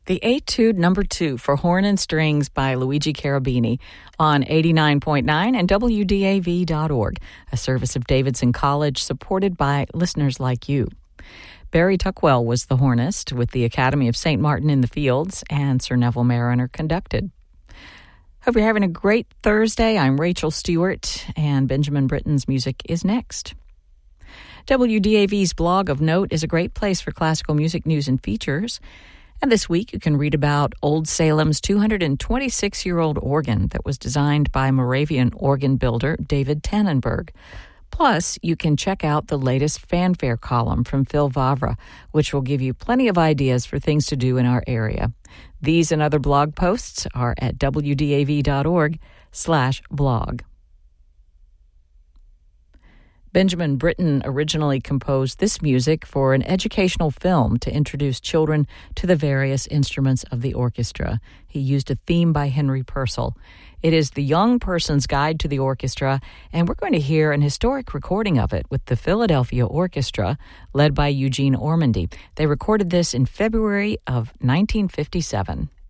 The Etude Number 2 for Horn and Strings by Luigi Cherubini on 89.9 and WDAV.org, a service of Davidson College supported by listeners like you. Barry Tuckwell was the hornist with the Academy of St. Martin in the Fields, and Sir Neville Mariner conducted. Hope you're having a great Thursday. I'm Rachel Stewart, and Benjamin Britten's music is next. WDAV's blog of note is a great place for classical music news and features. And this week you can read about Old Salem's 226-year-old organ that was designed by Moravian organ builder David Tannenberg. Plus, you can check out the latest fanfare column from Phil Vavra, which will give you plenty of ideas for things to do in our area. These and other blog posts are at wdav.org/blog. Benjamin Britten originally composed this music for an educational film to introduce children to the various instruments of the orchestra. He used a theme by Henry Purcell. It is The Young Person's Guide to the Orchestra, and we're going to hear an historic recording of it with the Philadelphia Orchestra, led by Eugene Ormandy. They recorded this in February of 1957.